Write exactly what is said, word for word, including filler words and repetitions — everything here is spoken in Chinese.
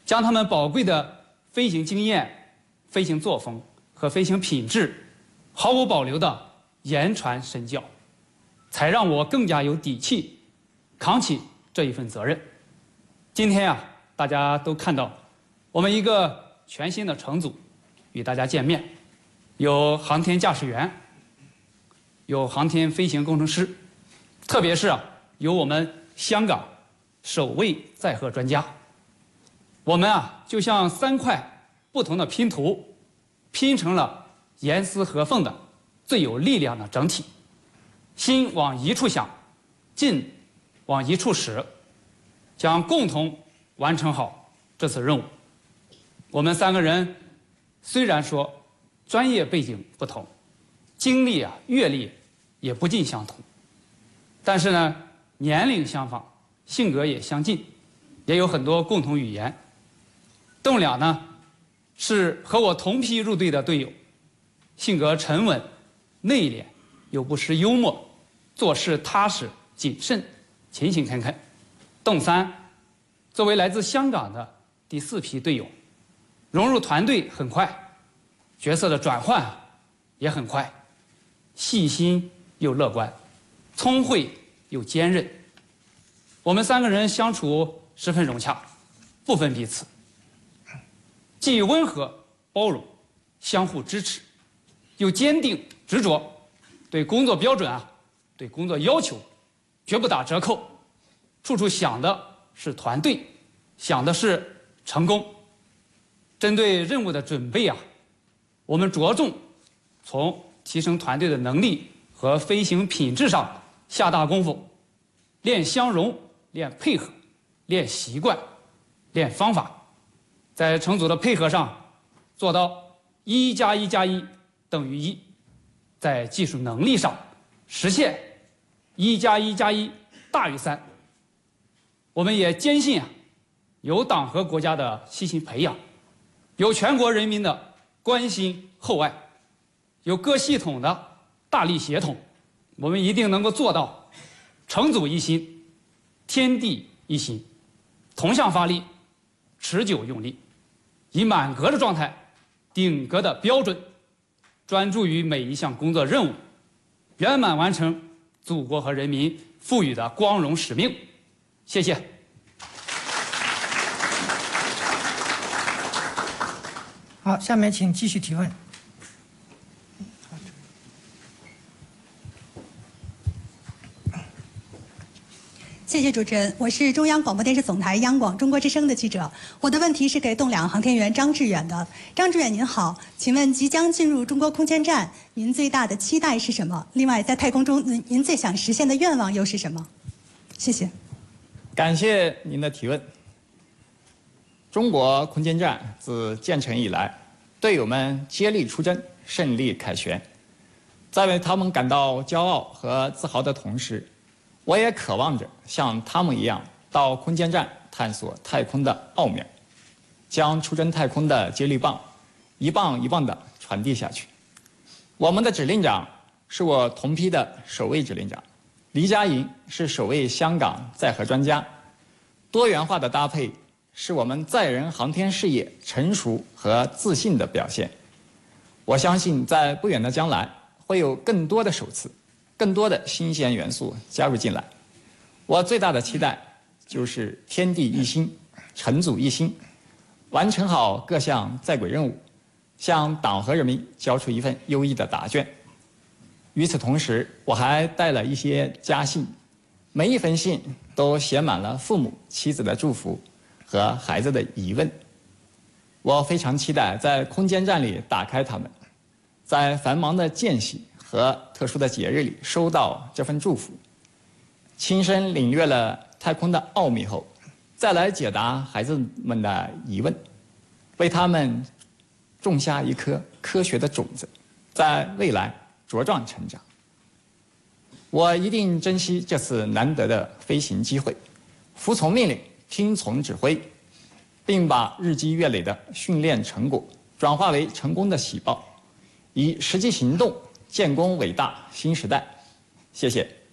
将他们宝贵的飞行经验、飞行作风和飞行品质毫无保留地言传身教，才让我更加有底气扛起这一份责任。今天啊，大家都看到我们一个全新的乘组与大家见面，有航天驾驶员，有航天飞行工程师，特别是啊，有我们香港首位载荷专家。我们啊，就像三块不同的拼图，拼成了严丝合缝的最有力量的整体。心往一处想，劲往一处使，将共同完成好这次任务。我们三个人虽然说专业背景不同，经历啊阅历也不尽相同，但是呢年龄相仿，性格也相近，也有很多共同语言。栋梁呢是和我同批入队的队友，性格沉稳内敛，又不失幽默，做事踏实谨慎，勤勤恳恳。栋三作为来自香港的第四批队友，融入团队很快，角色的转换也很快，细心又乐观，聪慧又坚韧。我们三个人相处十分融洽，不分彼此，既温和包容，相互支持，又坚定执着，对工作标准啊，对工作要求绝不打折扣，处处想的是团队，想的是成功。针对任务的准备啊，我们着重从提升团队的能力和飞行品质上下大功夫，练相容，练配合，练习惯，练方法，在乘组的配合上做到一加一加一等于一，在技术能力上实现一加一加一大于三。我们也坚信啊，有党和国家的悉心培养，有全国人民的关心厚爱，有各系统的大力协同，我们一定能够做到乘组一心，天地一心，同向发力，持久用力，以满格的状态，顶格的标准，专注于每一项工作任务，圆满完成祖国和人民赋予的光荣使命。谢谢。 好，下面请继续提问。 谢谢主持人，我是中央广播电视总台央广中国之声的记者。我的问题是给栋梁航天员张志远的。张志远您好，请问即将进入中国空间站，您最大的期待是什么？另外，在太空中，您您最想实现的愿望又是什么？谢谢。 感谢您的提问。中国空间站自建成以来，队友们接力出征，胜利凯旋。在为他们感到骄傲和自豪的同时，我也渴望着像他们一样到空间站探索太空的奥妙，将出征太空的接力棒一棒一棒地传递下去。我们的指令长是我同批的首位指令长，黎佳莹是首位香港载荷专家。多元化的搭配是我们载人航天事业成熟和自信的表现。我相信在不远的将来会有更多的首次，更多的新鲜元素加入进来。我最大的期待就是天地一心，乘组一心，完成好各项在轨任务，向党和人民交出一份优异的答卷。与此同时，我还带了一些家信，每一封信都写满了父母、妻子的祝福和孩子的疑问。我非常期待在空间站里打开它们，在繁忙的间隙和特殊的节日里收到这份祝福，亲身领略了太空的奥秘后，再来解答孩子们的疑问，为他们种下一颗科学的种子，在未来茁壮成长。我一定珍惜这次难得的飞行机会，服从命令，听从指挥，并把日积月累的训练成果转化为成功的喜报，以实际行动建功伟大新时代。谢谢。